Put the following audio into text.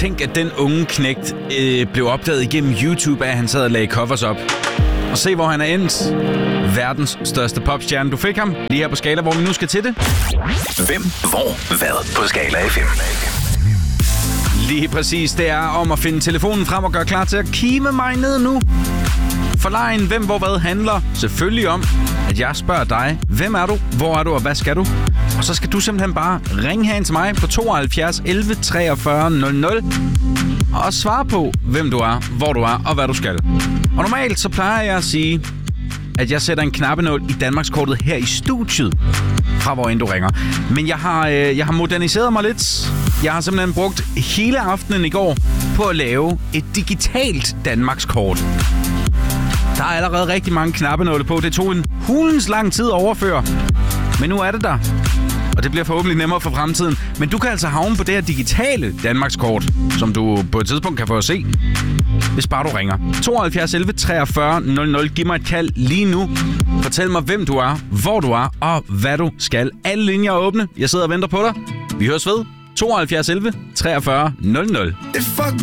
Tænk, at den unge knægt blev opdaget igennem YouTube, at han sad og lagde covers op. Og se, hvor han er endt. Verdens største popstjerne. Du fik ham lige her på Skala, hvor vi nu skal til det. Hvem, hvor, hvad på Skala FM. Lige præcis. Det er om at finde telefonen frem og gøre klar til at kime mig ned nu. For legen Hvem, hvor, hvad handler selvfølgelig om, at jeg spørger dig, hvem er du, hvor er du og hvad skal du? Og så skal du simpelthen bare ringe herind til mig på 72 11 43 00 og svare på, hvem du er, hvor du er og hvad du skal. Og normalt så plejer jeg at sige, at jeg sætter en knappenål i Danmarkskortet her i studiet, fra hvor end du ringer. Men jeg har moderniseret mig lidt. Jeg har simpelthen brugt hele aftenen i går på at lave et digitalt Danmarkskort. Der er allerede rigtig mange knappenåle på. Det tog en hulens lang tid at overføre. Men nu er det der. Og det bliver forhåbentlig nemmere for fremtiden. Men du kan altså havne på det her digitale Danmarkskort, som du på et tidspunkt kan få at se, hvis bare du ringer. 72 11 43 00. Giv mig et kald lige nu. Fortæl mig, hvem du er, hvor du er og hvad du skal. Alle linjer er åbne. Jeg sidder og venter på dig. Vi høres ved. 72 11 43 00.